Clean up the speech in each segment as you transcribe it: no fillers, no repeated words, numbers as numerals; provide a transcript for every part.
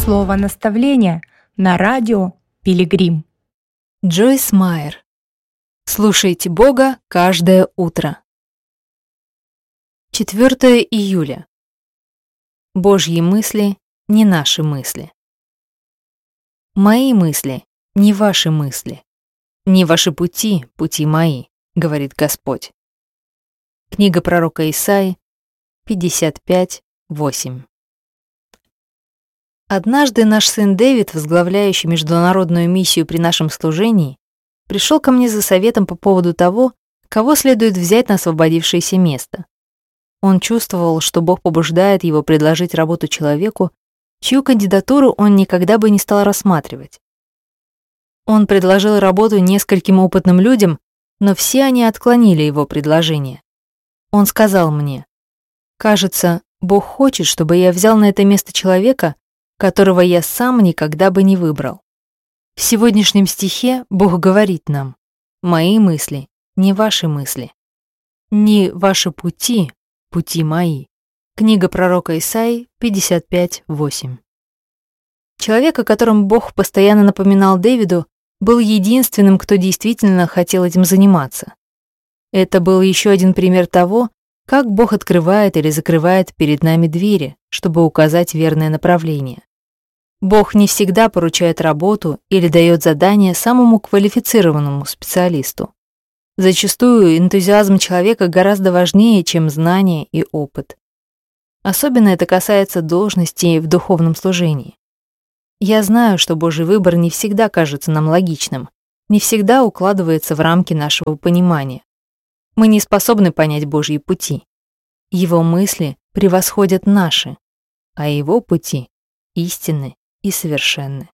Слово наставления на радио Пилигрим. Джойс Майер. Слушайте Бога каждое утро. 4 июля. Божьи мысли не наши мысли. Мои мысли не ваши мысли. Не ваши пути, пути мои, говорит Господь. Книга пророка Исаии, 55:8. Однажды наш сын Дэвид, возглавляющий международную миссию при нашем служении, пришел ко мне за советом по поводу того, кого следует взять на освободившееся место. Он чувствовал, что Бог побуждает его предложить работу человеку, чью кандидатуру он никогда бы не стал рассматривать. Он предложил работу нескольким опытным людям, но все они отклонили его предложение. Он сказал мне: «Кажется, Бог хочет, чтобы я взял на это место человека, которого я сам никогда бы не выбрал». В сегодняшнем стихе Бог говорит нам: «Мои мысли не ваши мысли, не ваши пути, пути мои». Книга пророка Исаии, 55:8. Человек, о котором Бог постоянно напоминал Дэвиду, был единственным, кто действительно хотел этим заниматься. Это был еще один пример того, как Бог открывает или закрывает перед нами двери, чтобы указать верное направление. Бог не всегда поручает работу или дает задание самому квалифицированному специалисту. Зачастую энтузиазм человека гораздо важнее, чем знания и опыт. Особенно это касается должностей в духовном служении. Я знаю, что Божий выбор не всегда кажется нам логичным, не всегда укладывается в рамки нашего понимания. Мы не способны понять Божьи пути. Его мысли превосходят наши, а его пути истинны и совершенны.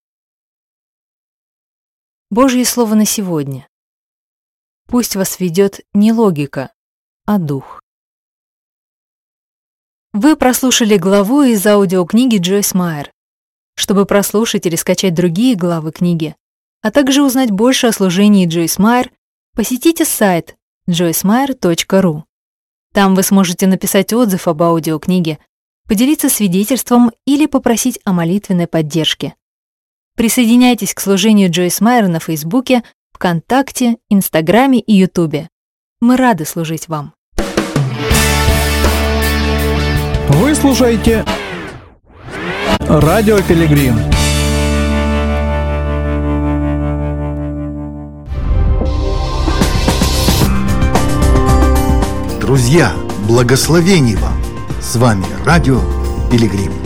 Божье слово на сегодня. Пусть вас ведет не логика, а дух. Вы прослушали главу из аудиокниги Джойс Майер. Чтобы прослушать или скачать другие главы книги, а также узнать больше о служении Джойс Майер, посетите сайт joycemeyer.ru. Там вы сможете написать отзыв об аудиокниге, поделиться свидетельством или попросить о молитвенной поддержке. Присоединяйтесь к служению Джойс Майер на Фейсбуке, ВКонтакте, Инстаграме и Ютубе. Мы рады служить вам. Вы слушаете Радио Пилигрим. Друзья, благословений вам! С вами Радио Пилигрим.